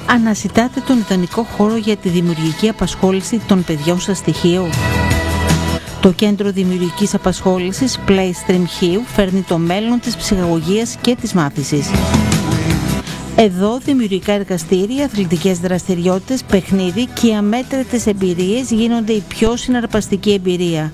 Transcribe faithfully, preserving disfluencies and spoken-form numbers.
Αναζητάτε τον ιδανικό χώρο για τη δημιουργική απασχόληση των παιδιών σας στοιχείου. Το Κέντρο Δημιουργικής Απασχόλησης Playstream Χίου φέρνει το μέλλον της ψυχαγωγίας και της μάθησης. Εδώ δημιουργικά εργαστήρια, αθλητικές δραστηριότητες, παιχνίδι και οι αμέτρητες εμπειρίες γίνονται η πιο συναρπαστική εμπειρία.